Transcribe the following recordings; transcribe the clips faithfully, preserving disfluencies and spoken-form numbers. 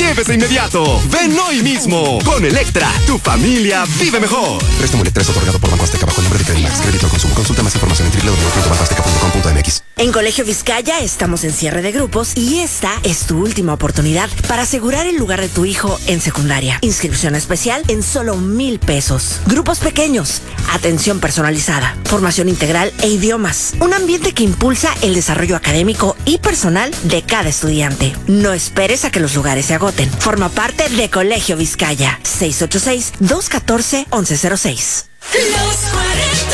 Llévese inmediato. Ven hoy mismo. Con Electra, tu familia vive mejor. Préstamo Electra es otorgado por Banco Azteca bajo el nombre de Credimax. Crédito al consumo. Consulta más información en doble u doble u doble u punto banco azteca punto com punto m x. En Colegio Vizcaya estamos en cierre de grupos y esta es tu última oportunidad para asegurar el lugar de tu hijo en secundaria. Inscripción especial en solo mil pesos. Grupos pequeños, atención personalizada, formación integral e idiomas. Un ambiente que impulsa el desarrollo académico y personal de cada estudiante. No esperes a que los lugares se agoten. Forma parte de Colegio Vizcaya. seis ocho seis, dos uno cuatro, once cero seis. Los cuarenta.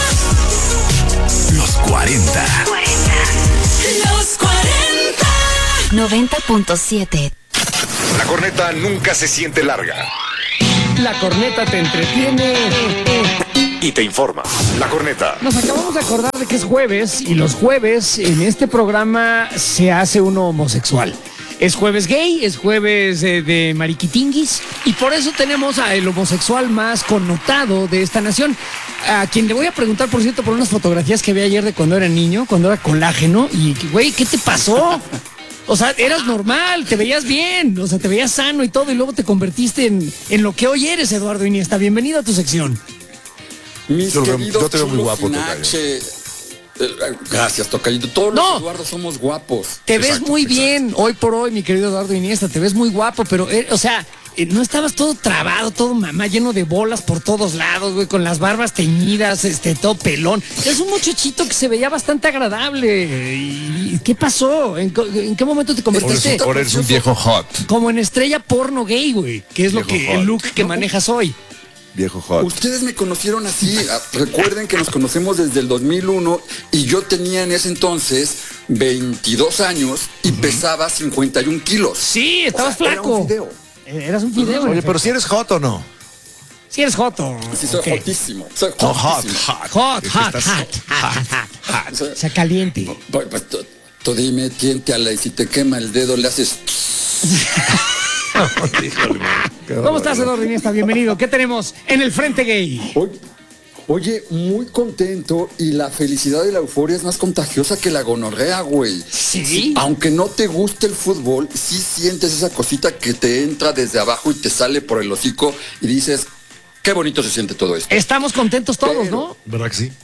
Los cuarenta. Los cuarenta. noventa punto siete. La corneta nunca se siente larga. La corneta te entretiene Y te informa. La corneta. Nos acabamos de acordar de que es jueves y los jueves en este programa se hace uno homosexual. Es jueves gay, es jueves eh, de mariquitinguis y por eso tenemos al homosexual más connotado de esta nación, a quien le voy a preguntar, por cierto, por unas fotografías que vi ayer de cuando era niño, cuando era colágeno y, güey, ¿qué te pasó? O sea, eras normal, te veías bien, o sea, te veías sano y todo y luego te convertiste en, en lo que hoy eres, Eduardo Iniesta. Bienvenido a tu sección. Mis Yo lo veo- queridos yo te veo muy chulos guapo, Sinache. Eh, Gracias, Tocayito. Todos No. los Eduardos somos guapos. Te ves Exacto, muy exacto. bien hoy por hoy, mi querido Eduardo Iniesta, te ves muy guapo, pero, eh, o sea, eh, no estabas todo trabado, todo mamá, lleno de bolas por todos lados, güey, con las barbas teñidas, este, todo pelón. Es un muchachito que se veía bastante agradable. ¿Y, y qué pasó? ¿En, co- en qué momento te Ahora convertiste eres, ahora eres un viejo hot. como en estrella porno gay, güey? Que es lo Viejo que, el hot. look que manejas hoy. Viejo hot. Ustedes me conocieron así. Ah, Recuerden que nos conocemos desde el dos mil uno y yo tenía en ese entonces veintidós años y pesaba cincuenta y un kilos. Sí, estabas O sea, era flaco. un fideo. Eh, Eras un fideo. Oye, pero si eres hot o no. si eres joto. Sí, soy Ok. jotísimo. Soy No, hot, jotísimo. hot. Hot, Es que hot, estás hot, hot, hot, hot. O sea, O sea, caliente. Pues, pues, tú, tú dime, tiéntala y si te quema el dedo le haces... Híjole, man. Qué ¿Cómo estás, bárbaro. Eduardo Iniesta? Bienvenido. ¿Qué tenemos en el Frente Gay? Oye, oye, muy contento y la felicidad y la euforia es más contagiosa que la gonorrea, güey. Sí. Aunque no te guste el fútbol, sí sientes esa cosita que te entra desde abajo y te sale por el hocico y dices, qué bonito se siente todo esto. Estamos contentos todos, Pero- ¿no? ¿Verdad que sí?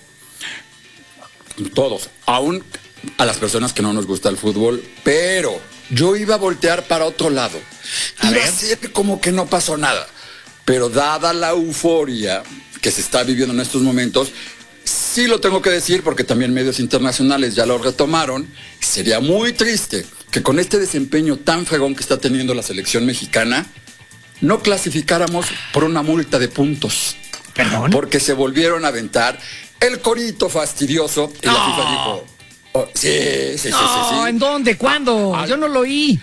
Todos, aún a las personas que no nos gusta el fútbol, pero yo iba a voltear para otro lado. A Iba ver. a ser como que no pasó nada. Pero dada la euforia que se está viviendo en estos momentos, sí lo tengo que decir porque también medios internacionales ya lo retomaron. Sería muy triste que con este desempeño tan fregón que está teniendo la selección mexicana, no clasificáramos por una multa de puntos. Perdón. Porque se volvieron a aventar el corito fastidioso y la No. FIFA dijo, oh, sí, sí, sí, No, sí, sí. ¿en dónde? ¿Cuándo? Ah, Yo no lo oí.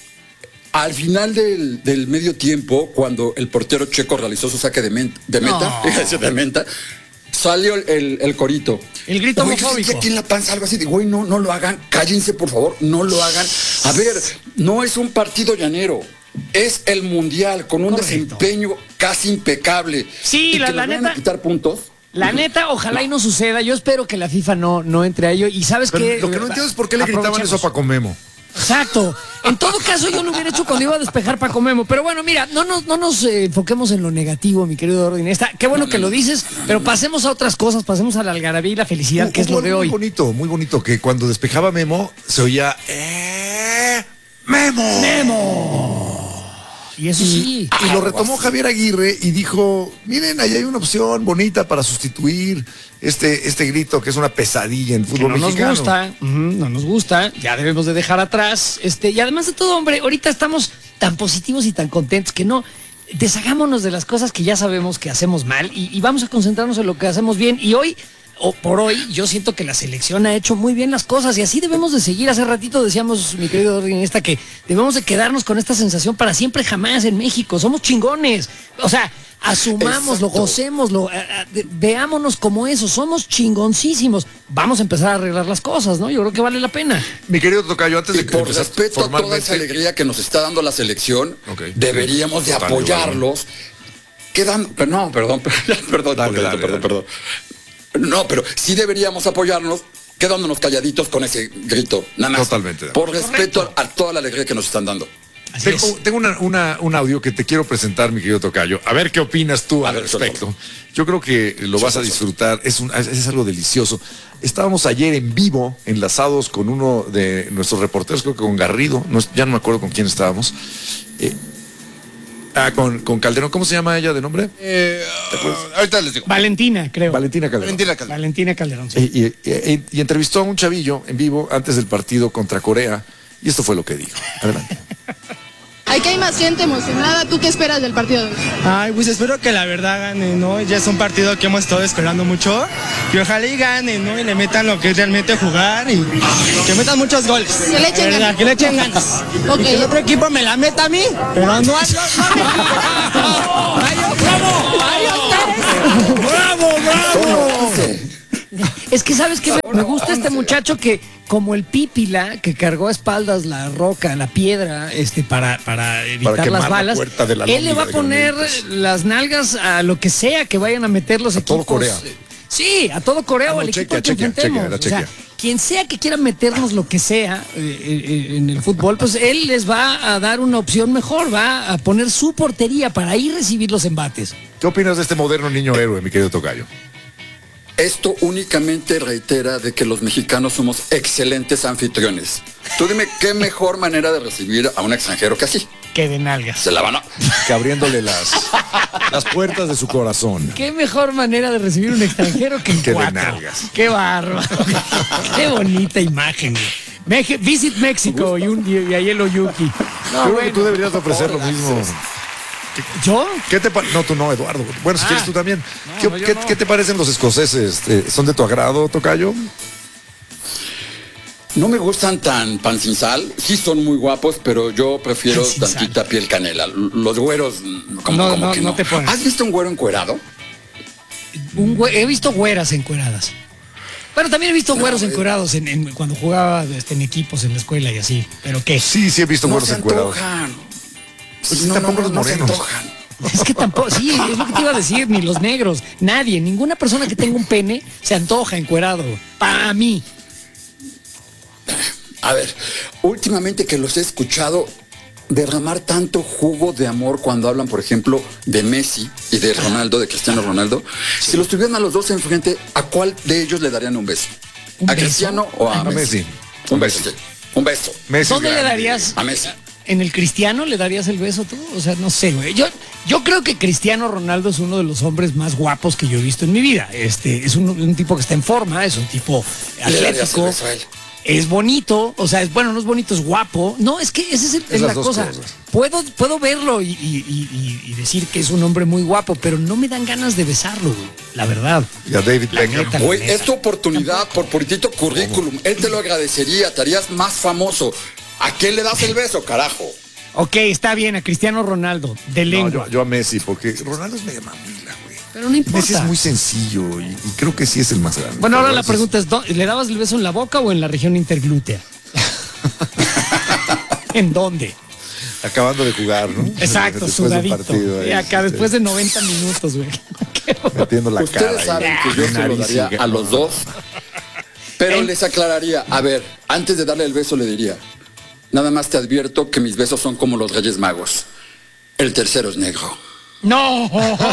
Al final del, del medio tiempo, cuando el portero checo realizó su saque de, men- de meta, No. de meta, salió el, el- el corito. El grito Güey, yo homofóbico. sentí aquí en la panza algo así de, güey, no, no lo hagan, cállense por favor, no lo hagan. A ver, no es un partido llanero, es el mundial con un Correcto. desempeño casi impecable. Sí, Y la- que la nos vayan a neta- quitar puntos. La neta, ojalá y no suceda. Yo espero que la FIFA no, no entre a ello. Y sabes Pero qué? lo que no entiendo es por qué le gritaban eso a Aprovechemos. Paco Memo. Exacto. En todo caso, yo lo hubiera hecho cuando iba a despejar Paco Memo. Pero bueno, mira, no nos, no nos eh, enfoquemos en lo negativo, mi querido Eduardo Iniesta. Qué bueno que lo dices, pero pasemos a otras cosas, pasemos a la algarabía y la felicidad, que es Hubo lo de algo hoy. Muy bonito, muy bonito, que cuando despejaba Memo, se oía, ¡eh! ¡Memo! ¡Memo! Y eso sí. Y lo retomó Javier Aguirre y dijo, miren, ahí hay una opción bonita para sustituir este, este grito que es una pesadilla en Que fútbol no nos mexicano. gusta, ujú, no nos gusta, ya debemos de dejar atrás, este, y además de todo, hombre, ahorita estamos tan positivos y tan contentos que no, deshagámonos de las cosas que ya sabemos que hacemos mal y, y vamos a concentrarnos en lo que hacemos bien, y hoy, o por hoy, yo siento que la selección ha hecho muy bien las cosas, y así debemos de seguir. Hace ratito decíamos, mi querido Iniesta, que debemos de quedarnos con esta sensación para siempre jamás en México, somos chingones, o sea, asumámoslo, Exacto. gocémoslo, eh, eh, veámonos como eso, somos chingoncísimos. Vamos a empezar a arreglar las cosas, ¿no? Yo creo que vale la pena. Mi querido Tocayo, antes Y de que por empezar respeto a toda esa formalmente, alegría que nos está dando la selección, Ok. deberíamos de Total, apoyarlos. Quedando, pero no, perdón, perdón, Dale, perdón, dale, perdón, dale. perdón. No, pero sí deberíamos apoyarnos quedándonos calladitos con ese grito. Nada más. Totalmente. Por respeto a toda la alegría que nos están dando. Así Tengo, es. tengo una, una- un audio que te quiero presentar, mi querido tocayo. A ver qué opinas tú A al ver, respecto. Yo creo que lo vas a disfrutar. Es, un, es, es algo delicioso. Estábamos ayer en vivo, enlazados con uno de nuestros reporteros, creo que con Garrido. No, ya no me acuerdo con quién estábamos. Eh, ah, con, con Calderón. ¿Cómo se llama ella de nombre? Eh, uh, ahorita les digo. Valentina, creo. Valentina Calderón. Valentina Calderón. Valentina Calderón. sí. Eh, y, y- y entrevistó a un chavillo en vivo antes del partido contra Corea. Y esto fue lo que dijo. Adelante. Aquí hay más gente emocionada. ¿Tú qué esperas del partido de hoy? Ay, pues espero que la verdad gane, ¿no? Ya es un partido que hemos estado esperando mucho. Y ojalá y ganen, ¿no? Y le metan lo que es realmente jugar y que metan muchos goles. Que le echen La verdad, ganas. Que le echen ganas. Ok. Y que el otro equipo me la meta a mí, pero no a ellos. ¡Bravo, bravo! Es que sabes que me, me gusta este muchacho que, como el Pípila, que cargó a espaldas la roca, la piedra, este, para, para evitar Para quemar las la balas, puerta de la él le va a lóndiga de poner Granaditas. las nalgas a lo que sea que vayan a meter los A equipos. todo Corea. Sí, a todo Corea Ah, o no, al equipo Chequia, que Chequia, enfrentemos. Chequia, era O sea, Chequia. quien sea que quiera meternos lo que sea eh, eh, en el fútbol, pues él les va a dar una opción mejor, va a poner su portería para ahí recibir los embates. ¿Qué opinas de este moderno niño héroe, mi querido tocayo? Esto únicamente reitera de que los mexicanos somos excelentes anfitriones. Tú dime qué mejor manera de recibir a un extranjero que así. Que de nalgas. Se la van a... Que abriéndole las, las puertas de su corazón. Qué mejor manera de recibir un extranjero que en Que de cuatro. nalgas. Qué bárbaro. Qué bonita imagen. güey. Meje- Visit México y, un, y ahí el Oyuki. No, Yo creo que bueno. tú deberías ofrecer lo mismo. ¿Yo? ¿Qué te pa- No, tú no, Eduardo. Bueno, si Ah. quieres tú también. No, ¿Qué, no, yo qué- no. qué te parecen los escoceses? Eh, ¿Son de tu agrado, tocayo? No me gustan tan pan sin sal. Sí son muy guapos, pero yo prefiero Pan sin sal. tantita piel canela. Los güeros, mm, como, No, como no, que no no. te pones. ¿Has visto un güero encuerado? Un güe- he visto güeras encueradas. Bueno, también he visto güeros encuerados en, en- cuando jugaba este, en equipos en la escuela y así. ¿Pero qué? Sí, sí he visto No güeros se encuerados. antojan. Pues Sí, no, tampoco no, los no se morenos. antojan. Es que tampoco, sí, es lo que te iba a decir, ni los negros, nadie, ninguna persona que tenga un pene se antoja encuerado. Para mí. A ver, últimamente que los he escuchado derramar tanto jugo de amor cuando hablan, por ejemplo, de Messi y de Ronaldo, de Cristiano Ronaldo, si los tuvieran a los dos enfrente, ¿a cuál de ellos le darían un beso? ¿Un ¿A beso? Cristiano o a, A Messi? Messi. Un beso, sí. Un beso. Messi ¿Dónde le grande. darías? A Messi. ¿En el Cristiano le darías el beso tú? O sea, no sé, güey. Yo, yo creo que Cristiano Ronaldo es uno de los hombres más guapos que yo he visto en mi vida. Este, es un, un tipo que está en forma, es un tipo Le darías el atlético. beso a él. Es bonito, o sea, es bueno, no es bonito, es guapo. No, es que esa es, el- es las la dos cosa. cosas. Puedo, puedo verlo y, y- y- y decir que es un hombre muy guapo, pero no me dan ganas de besarlo, güey. La verdad. Y a David La Beckham. neta. La Güey, neta. es tu oportunidad por puritito currículum. Él te lo agradecería, te harías más famoso. ¿A quién le das el beso, carajo? Ok, está bien, a Cristiano Ronaldo, de No, lengua. yo, yo a Messi, porque Ronaldo es medio mamila, güey. Pero no importa. Messi es muy sencillo y, y creo que sí es el más grande. Bueno, ahora Pero la eso es- pregunta es, ¿dó- ¿le dabas el beso en la boca o en la región interglútea? ¿En dónde? Acabando de jugar, ¿no? Exacto, Después de un sudadito. partido ahí, y acá, este, después de noventa minutos, güey. Qué horror. metiendo la cara. Ustedes ahí. saben que yo se lo Nariz daría y- a los dos, pero les aclararía, a ver, antes de darle el beso le diría, nada más te advierto que mis besos son como los Reyes Magos. El tercero es negro. ¡No!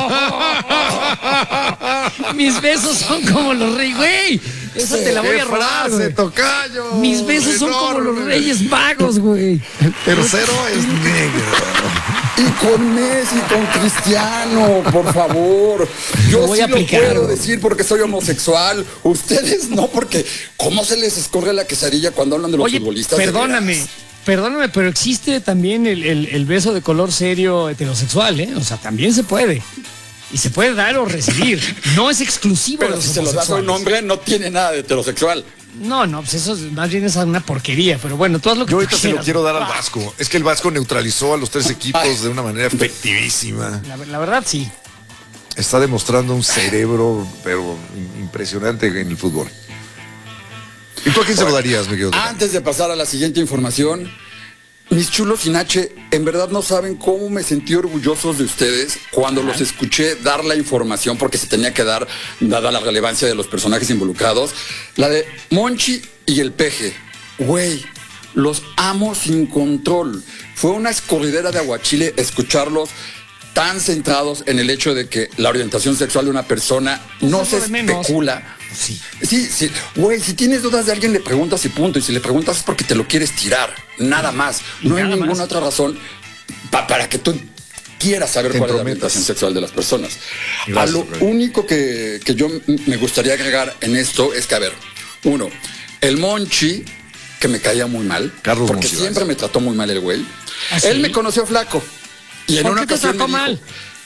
Mis besos son como los reyes, güey. Esa te la voy ¡Qué a robar, frase, güey. tocayo! Mis besos son como los Enorme. reyes magos, güey. El tercero es negro. Y con Messi, con Cristiano, por favor. Yo Lo voy sí a lo aplicar, puedo güey. decir porque soy homosexual. Ustedes no, porque ¿cómo se les escorre la quesadilla cuando hablan de los Oye, futbolistas? de perdóname, veras? perdóname, pero existe también el, el- el beso de color serio heterosexual, ¿eh? O sea, también se puede. Y se puede dar o recibir. No es exclusivo de Pero los si se lo das a un homosexuales. hombre, no tiene nada de heterosexual. No, no, pues eso es- más bien es una porquería. Pero bueno, tú haz lo que Yo tú ahorita se lo quieras. quiero dar al Vasco. Es que el Vasco neutralizó a los tres equipos de una manera efectivísima. La, la verdad, sí. Está demostrando un cerebro, pero impresionante en el fútbol. ¿Y tú a quién se lo darías, mi querido? Tocayo? Antes de pasar a la siguiente información, mis chulos sin H, en verdad no saben cómo me sentí orgullosos de ustedes cuando los escuché dar la información, porque se tenía que dar, dada la relevancia de los personajes involucrados, la de Monchi y el Peje. Güey, los amo sin control. Fue una escurridera de aguachile escucharlos tan centrados en el hecho de que la orientación sexual de una persona no se especula. Sí. Sí, sí. Güey, si tienes dudas de alguien, le preguntas y punto. Y si le preguntas es porque te lo quieres tirar. Nada más. No hay ninguna más. otra razón pa- para que tú quieras saber Te cuál es la entrometas. orientación sexual de las personas. Gracias, a lo Rey. único que, que yo m- me gustaría agregar en esto es que, a ver, uno, el Monchi, que me caía muy mal, Carlos porque Monsiváis. siempre me trató muy mal el güey. ¿Ah, sí? Él me conoció flaco. Y en ¿Por una qué te ocasión trató me dijo- mal?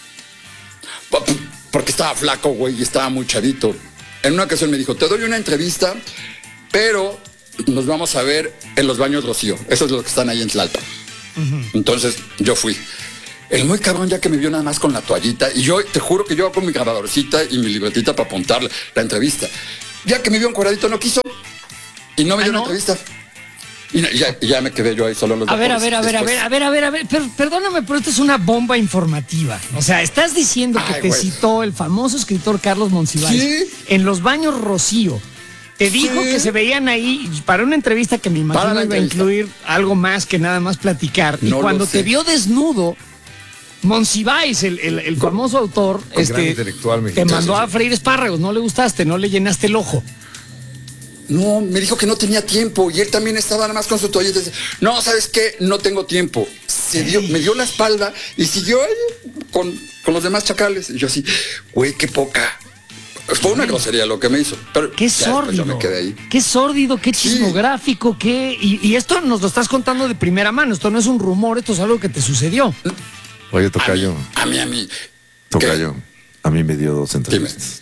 Porque estaba flaco, güey, y estaba muy chavito. En una ocasión me dijo, te doy una entrevista, pero nos vamos a ver en los baños Rocío. Esos es los que están ahí en Tlalpan. Uh-huh. Entonces, yo fui. El muy cabrón ya que me vio nada más con la toallita, y yo te juro que yo con mi grabadorcita y mi libretita para apuntar la entrevista. Ya que me vio encuadradito, no quiso, y no me dio ¿Ah, no? una entrevista. Y ya, ya me quedé yo ahí solo en los A ver, a ver, a ver, a después. ver, a ver, a ver, a ver, per- perdóname, pero esto es una bomba informativa. O sea, estás diciendo que Ay, te güey. citó el famoso escritor Carlos Monsiváis Sí. en los baños Rocío. Te dijo Sí. que se veían ahí para una entrevista que me Para imagino la iba a entrevista. incluir algo más que nada más platicar. No y lo cuando sé. te vio desnudo, Monsiváis, el, el, el famoso autor, gran este, intelectual te mexicano. mandó a freír espárragos, no le gustaste, no le llenaste el ojo. No, me dijo que no tenía tiempo y él también estaba nada más con su toalla y decía, no, ¿sabes qué? No tengo tiempo. Se dio, me dio la espalda y siguió ahí con, con los demás chacales. Y yo así, güey, qué poca. Fue una grosería lo que me hizo. Pero Qué ya después sórdido, yo me quedé ahí. qué sórdido, qué Sí. chismográfico, qué... Y, y esto nos lo estás contando de primera mano, esto no es un rumor, esto es algo que te sucedió. Oye, A mí, Tocayo, a mí, a mí. Tocayo, a mí me dio dos entrevistas.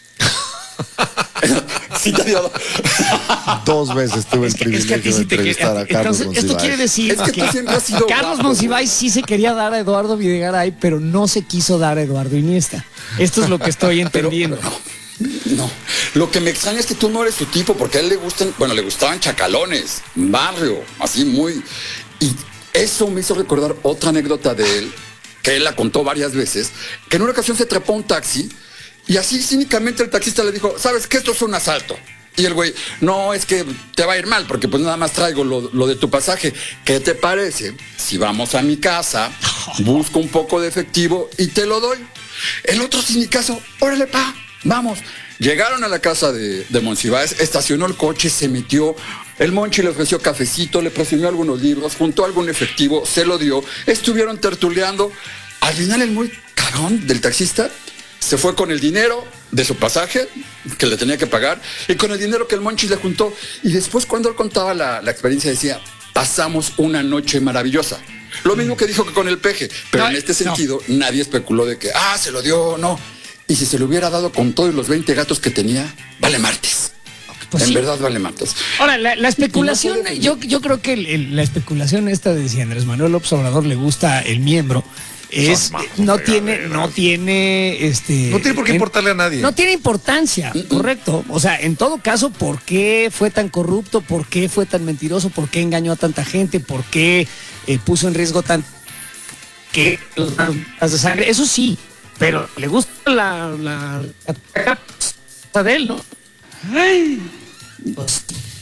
Sí te dio. Dos veces tuve el Es que, es que a privilegio ti de sí te entrevistar quiere- a Carlos Entonces, esto Monsiváis. quiere decir Es que tú siempre has sido Carlos guapo, Monsiváis sí se quería dar a Eduardo Videgaray, pero no se quiso dar a Eduardo Iniesta. Esto es lo que estoy Pero, entendiendo. pero no, no. Lo que me extraña es que tú no eres su tipo, porque a él le gustan, bueno, le gustaban chacalones, barrio, así muy. Y eso me hizo recordar otra anécdota de él, que él la contó varias veces, que en una ocasión se trepó a un taxi y así cínicamente el taxista le dijo, ¿sabes que esto es un asalto? Y el güey, no, es que te va a ir mal, porque pues nada más traigo lo, lo de tu pasaje. ¿Qué te parece si vamos a mi casa, busco un poco de efectivo y te lo doy? El otro cínicazo, órale pa, vamos. Llegaron a la casa de, de Monsiváis, estacionó el coche, se metió. El Monchi le ofreció cafecito, le presumió algunos libros, juntó algún efectivo, se lo dio. Estuvieron tertuleando. Al final el muy carón del taxista se fue con el dinero de su pasaje, que le tenía que pagar, y con el dinero que el Monchi le juntó. Y después cuando él contaba la, la experiencia decía, pasamos una noche maravillosa. Lo mismo que dijo que con el peje, pero No, en este no. sentido nadie especuló de que, ah, se lo dio o no. Y si se lo hubiera dado con todos los veinte gatos que tenía, vale martes. Pues en sí. verdad vale martes. Ahora, la, la especulación, No puede- yo, yo creo que el- el- la especulación esta de si Andrés Manuel López Obrador le gusta el miembro, es, Son malos, no oiga, tiene, oiga. no tiene, este... No tiene por qué en- importarle a nadie. No tiene importancia, correcto. O sea, en todo caso, ¿por qué fue tan corrupto? ¿Por qué fue tan mentiroso? ¿Por qué engañó a tanta gente? ¿Por qué eh, puso en riesgo tan... que las de sangre? Eso sí, pero le gusta la... la, la, la de él, ¿no? Ay, pues,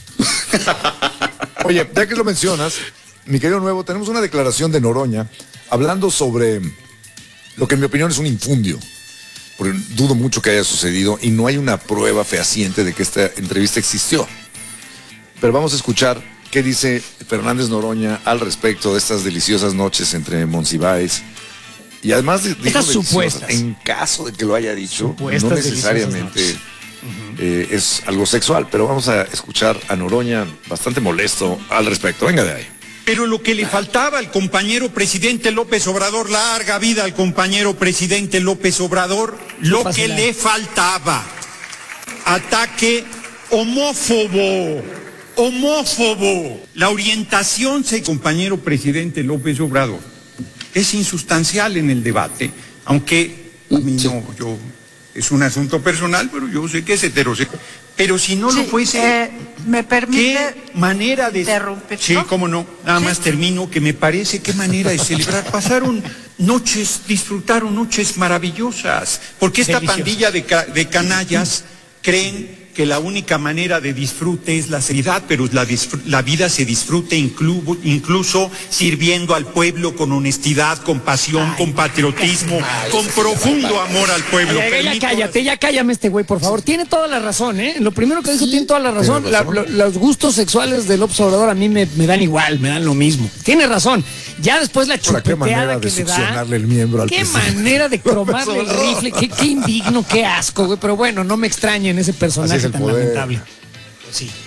Oye, ya que lo mencionas, mi querido Nuevo, tenemos una declaración de Noroña hablando sobre lo que en mi opinión es un infundio. Porque dudo mucho que haya sucedido y no hay una prueba fehaciente de que esta entrevista existió. Pero vamos a escuchar qué dice Fernández Noroña al respecto de estas deliciosas noches entre Monsiváis. Y además de, dijo Estas deliciosas, supuestas. en caso de que lo haya dicho, Supuestas no deliciosas necesariamente noches. eh, es algo sexual, pero vamos a escuchar a Noroña bastante molesto al respecto. Venga de ahí. Pero lo que le faltaba al compañero presidente López Obrador, larga vida al compañero presidente López Obrador, lo pasa que nada. le faltaba, ataque homófobo, homófobo. La orientación, se compañero presidente López Obrador, es insustancial en el debate, aunque a mí no, yo, es un asunto personal, pero yo sé que es heterosexual. Pero si no Sí, lo fuese, eh, ¿me permite qué manera de... interrumpir? Sí, cómo no. Nada más termino, que me parece qué manera de celebrar. Pasaron noches, disfrutaron noches maravillosas. Porque esta Deliciosas. pandilla de, ca- de canallas creen que la única manera de disfrute es la seriedad, pero la, la vida se disfrute inclu incluso sirviendo al pueblo con honestidad, con pasión, ay, con patriotismo, ay, con profundo amor al pueblo. Ay, ay, ya cállate, ya cállame este güey, por favor. Tiene toda la razón, ¿eh? Lo primero que dijo sí, tiene toda la razón. La, lo, los gustos sexuales del observador a mí me, me dan igual, me dan lo mismo. Tiene razón. Ya después la chupeteada que le da. El miembro al qué manera de cromarle el rifle, qué, qué indigno, qué asco, güey. Pero bueno, no me extraña en ese personaje tan poder. lamentable. Pues sí.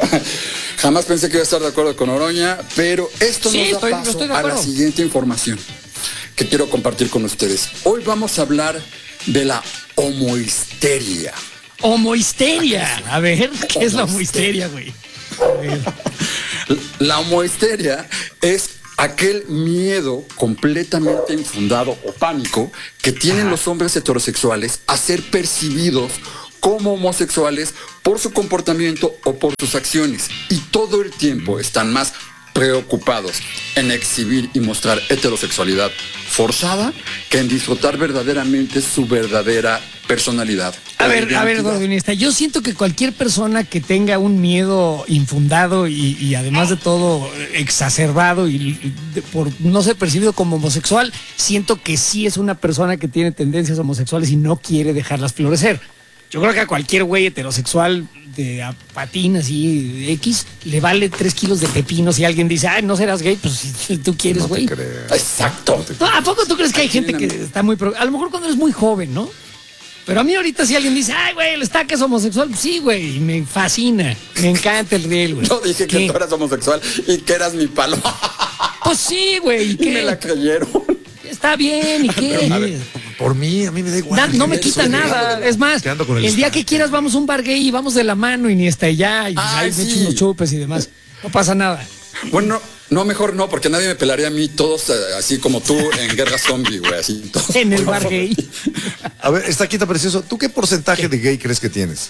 Jamás pensé que iba a estar de acuerdo con Oroña, pero esto sí, nos da estoy, paso estoy de a la siguiente información que quiero compartir con ustedes. Hoy vamos a hablar de la homohisteria. Homohisteria. A ver, ¿qué es la homohisteria, güey? A ver. La homohisteria es aquel miedo completamente infundado o pánico que tienen Ajá. los hombres heterosexuales a ser percibidos como homosexuales por su comportamiento o por sus acciones. Y todo el tiempo están más preocupados en exhibir y mostrar heterosexualidad forzada que en disfrutar verdaderamente su verdadera personalidad. A ver, a ver, Gordonista, yo siento que cualquier persona que tenga un miedo infundado y, y además de todo exacerbado y, y de, por no ser percibido como homosexual, siento que sí es una persona que tiene tendencias homosexuales y no quiere dejarlas florecer. Yo creo que a cualquier güey heterosexual de a patín así de X le vale tres kilos de pepino si alguien dice, ay, no serás gay, pues si tú quieres, güey. No Exacto. No, ¿a poco tú crees que hay gente que está muy... Pro... A lo mejor cuando eres muy joven, ¿no? Pero a mí ahorita si alguien dice, ay, güey, el estaque es homosexual, pues sí, güey, me fascina, me encanta el riel, güey. Yo dije ¿Qué? que tú eras homosexual y que eras mi palo. Pues sí, güey, ¿y qué? Me la creyeron. Está bien, ¿y qué? Pero, a ver, por mí, a mí me da igual. No, no me quita nada, es más, el, el día que quieras vamos a un bar gay y vamos de la mano y ni hasta allá, y Ay, ahí sí. me echo unos chupes y demás, no pasa nada. Bueno, no, mejor no, porque nadie me pelaría a mí, todos eh, así como tú en Guerra Zombie, güey, así. Todos, en el bar gay. A ver, está aquí, está precioso. ¿Tú qué porcentaje ¿Qué? de gay crees que tienes?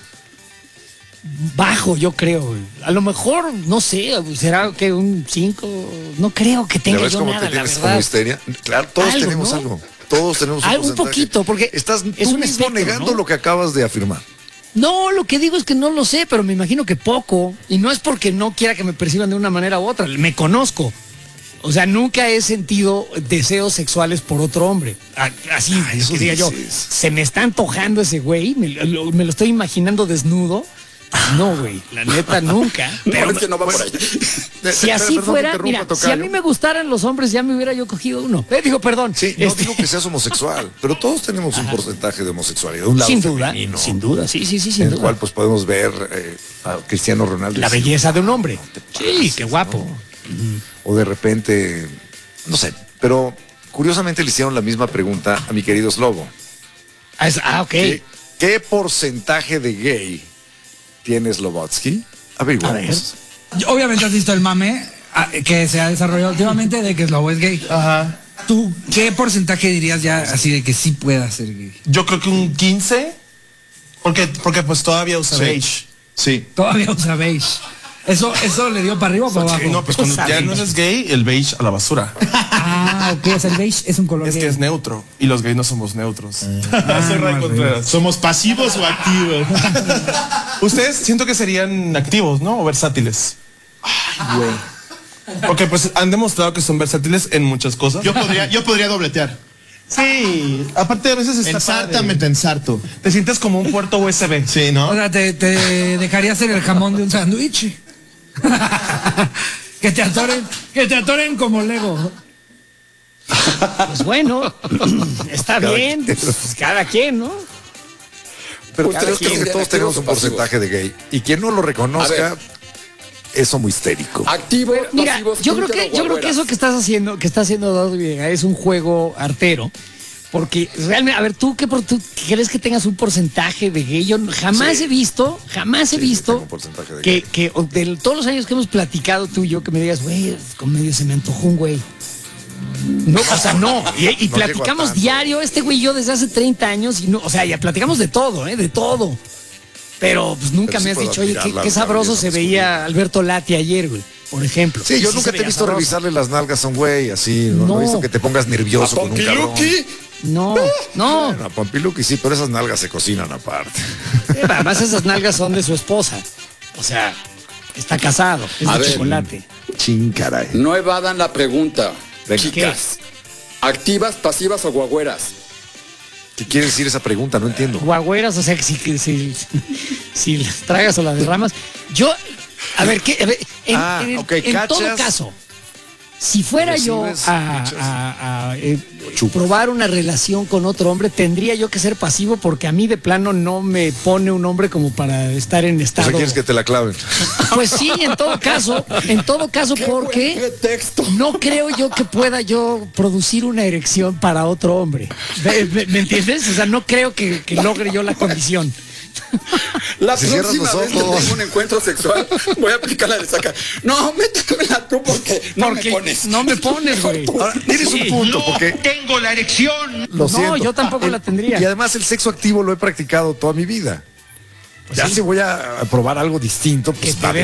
Bajo, yo creo, güey. A lo mejor, no sé, será que un cinco, no creo que tenga yo cómo nada, te tienes la verdad. Como histeria? Claro, todos algo, tenemos ¿no? algo. Todos tenemos un, ah, un poquito, porque estás es tú un mismo espectro, negando ¿no? lo que acabas de afirmar. No, lo que digo es que no lo sé, pero me imagino que poco. Y no es porque no quiera que me perciban de una manera u otra. Me conozco. O sea, nunca he sentido deseos sexuales por otro hombre. Así, Ay, que diga yo, se me está antojando ese güey, me lo, me lo estoy imaginando desnudo. No, güey, la neta nunca. Pero no, es que no va pues, por ahí. Si así fuera, mira, si a mí me gustaran los hombres, ya me hubiera yo cogido uno. Eh, digo, perdón. Sí, no este... digo que seas homosexual, pero todos tenemos un Ajá. porcentaje de homosexualidad. Un lado sin duda, femenino, sin duda, sí, sí, sí, sin en duda. el cual pues podemos ver eh, a Cristiano Ronaldo. La belleza de un hombre. Sí, qué guapo. ¿no? Uh-huh. O de repente, no sé, pero curiosamente le hicieron la misma pregunta a mi querido Slobo. Ah, es, ah ok. ¿Qué, ¿Qué porcentaje de gay tienes, Slobotsky? Averiguamos. Obviamente has visto el mame que se ha desarrollado últimamente de que Slobo es gay. Ajá. ¿Tú qué porcentaje dirías ya así de que sí pueda ser gay? Yo creo que un quince, porque, porque pues todavía usa sí. beige. Sí. Todavía usa beige. Eso, eso le dio para arriba o para abajo. No, pues cuando ya no eres gay, el beige a la basura. Ah, ok, o sea, el beige es un color Es gay. que es neutro, y los gays no somos neutros. Ah, no, ¿somos pasivos o activos? Ustedes siento que serían activos, ¿no? O versátiles. Ay, güey. Porque pues han demostrado que son versátiles en muchas cosas. Yo podría, yo podría dobletear. Sí, aparte a veces está Ensártame, padre. te ensarto. Te sientes como un puerto U S B. Sí, ¿no? O sea, te, te dejaría ser el jamón de un sándwich. que te atoren, que te atoren como Lego. Pues bueno, está cada bien, quien. pues cada quien, ¿no? Pero ¿Ustedes cada quien, creen que todos tenemos un activos o pasivos? porcentaje de gay. Y quien no lo reconozca es homo histérico. Activo, Mira, pasivos, yo creo que íntero, yo creo que eso que estás haciendo, que está haciendo Dado Vega es un juego artero. Porque realmente, a ver, ¿tú qué por, tú crees que tengas un porcentaje de gay? Yo jamás Sí. he visto, jamás he Sí, visto tengo un porcentaje de que, gay. que o de todos los años que hemos platicado tú y yo, que me digas, güey, con medio se me antojó un güey. No, o sea, no. Y, y No platicamos tanto. diario, este güey y yo desde hace treinta años, y no, o sea, ya platicamos de todo, ¿eh? De todo. Pero pues nunca Pero sí me has puedo dicho, oye, admirar qué, la- qué la sabroso belleza se veía Alberto Lati ayer, güey, por ejemplo. Sí, yo Sí nunca se te he veía visto sabroso. revisarle las nalgas a un güey así. No, no No. he visto que te pongas nervioso ¿A con un Ponky cabrón. Lucky? No, no. Bueno, Pompiluki sí, pero esas nalgas se cocinan aparte. Eh, además esas nalgas son de su esposa. O sea, está casado, es A de ver. chocolate. Chin, caray. No evadan la pregunta. Venga. Chicas, ¿activas, pasivas o guagüeras? ¿Qué quiere decir esa pregunta? No entiendo. Guagüeras, o sea, que si, que si, si las tragas o las derramas. Yo, a ver, ¿qué? A ver, en, Ah, en- ok, en cachas. todo caso, si fuera yo Recibes, a, pichas. a- a, eh, probar una relación con otro hombre, tendría yo que ser pasivo porque a mí de plano no me pone un hombre como para estar en O estado. sea, quieres que te la claven. Pues sí, en todo caso, en todo caso, porque no creo yo que pueda yo producir una erección para otro hombre. ¿Me, me- me entiendes? O sea, no creo que, que logre yo la condición. La Si cierras próxima los vez que ojos. tengo un encuentro sexual, voy a aplicar la de saca. No, métemela tú porque no Porque me pones. no me pones, güey. Ahora, tienes Sí. un punto, porque Tengo la erección. lo No, siento. yo tampoco El- la tendría. Y además el sexo activo lo he practicado toda mi vida. Pues ya sí. si voy a, a probar algo distinto, pues Que te va a den